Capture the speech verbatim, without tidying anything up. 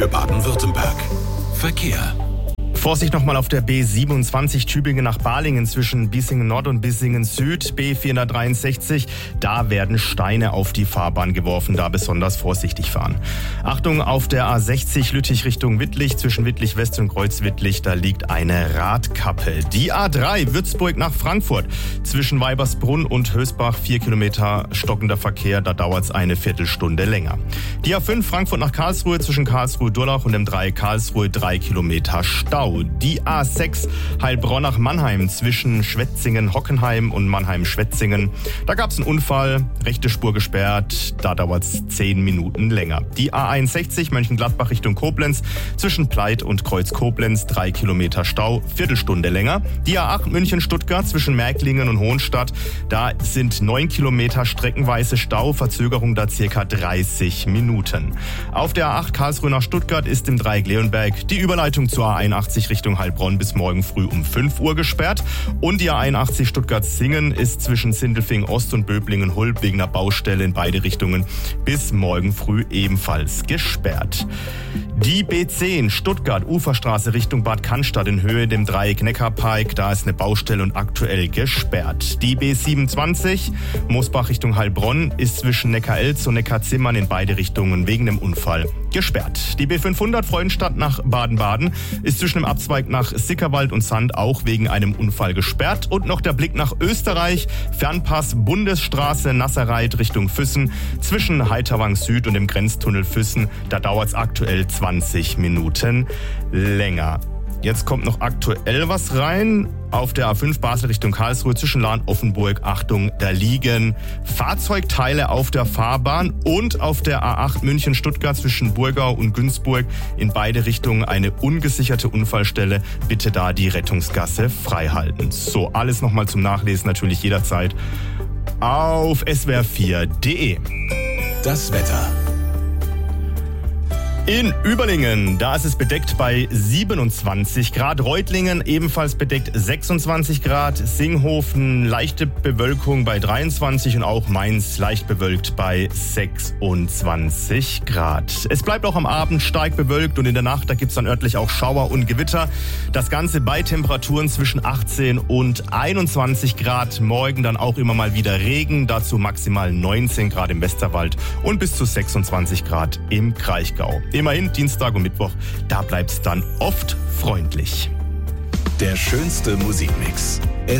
für Baden-Württemberg. Verkehr. Vorsicht nochmal auf der B siebenundzwanzig Tübingen nach Balingen zwischen Bissingen Nord und Bissingen Süd, B vierhundertdreiundsechzig. Da werden Steine auf die Fahrbahn geworfen, da besonders vorsichtig fahren. Achtung auf der A sechzig Lüttich Richtung Wittlich zwischen Wittlich West und Kreuz Wittlich, da liegt eine Radkappe. Die A drei Würzburg nach Frankfurt zwischen Weibersbrunn und Hösbach, vier Kilometer stockender Verkehr, da dauert es eine Viertelstunde länger. Die A fünf Frankfurt nach Karlsruhe zwischen Karlsruhe-Durlach und dem drei Karlsruhe, drei Kilometer Stau. Die A sechs Heilbronn nach Mannheim zwischen Schwetzingen-Hockenheim und Mannheim-Schwetzingen. Da gab es einen Unfall, rechte Spur gesperrt, da dauert es zehn Minuten länger. Die A einundsechzig Mönchengladbach Richtung Koblenz zwischen Pleit und Kreuz Koblenz, drei Kilometer Stau, Viertelstunde länger. Die A acht München-Stuttgart zwischen Märklingen und Hohenstadt, da sind neun Kilometer streckenweise Stau, Verzögerung da circa dreißig Minuten. Auf der A acht Karlsruhe nach Stuttgart ist im Dreieck Leonberg die Überleitung zur A einundachtzig Richtung Heilbronn bis morgen früh um fünf Uhr gesperrt. Und die A einundachtzig Stuttgart-Singen ist zwischen Sindelfingen Ost und Böblingen-Hulb wegen einer Baustelle in beide Richtungen bis morgen früh ebenfalls gesperrt. Die B zehn Stuttgart Uferstraße Richtung Bad Cannstatt in Höhe dem Dreieck Neckarpike, da ist eine Baustelle und aktuell gesperrt. Die B siebenundzwanzig Mosbach Richtung Heilbronn ist zwischen Neckarelz und Neckarzimmern in beide Richtungen wegen dem Unfall gesperrt. Die B fünfhundert Freudenstadt nach Baden-Baden ist zwischen dem Abzweig nach Sickerwald und Sand auch wegen einem Unfall gesperrt. Und noch der Blick nach Österreich. Fernpass Bundesstraße Nasserreit Richtung Füssen zwischen Heiterwang Süd und dem Grenztunnel Füssen. Da dauert es aktuell zwanzig Minuten länger. Jetzt kommt noch aktuell was rein. Auf der A fünf Basel Richtung Karlsruhe zwischen Lahn Offenburg, Achtung, da liegen Fahrzeugteile auf der Fahrbahn und auf der A acht München Stuttgart zwischen Burgau und Günzburg in beide Richtungen eine ungesicherte Unfallstelle. Bitte da die Rettungsgasse freihalten. So, alles nochmal zum Nachlesen natürlich jederzeit auf s w r vier punkt d e. Das Wetter. In Überlingen, da ist es bedeckt bei siebenundzwanzig Grad. Reutlingen ebenfalls bedeckt sechsundzwanzig Grad. Singhofen leichte Bewölkung bei dreiundzwanzig und auch Mainz leicht bewölkt bei sechsundzwanzig Grad. Es bleibt auch am Abend stark bewölkt und in der Nacht, da gibt's dann örtlich auch Schauer und Gewitter. Das Ganze bei Temperaturen zwischen achtzehn und einundzwanzig Grad. Morgen dann auch immer mal wieder Regen, dazu maximal neunzehn Grad im Westerwald und bis zu sechsundzwanzig Grad im Kraichgau. Immerhin Dienstag und Mittwoch, da bleibt's dann oft freundlich. Der schönste Musikmix.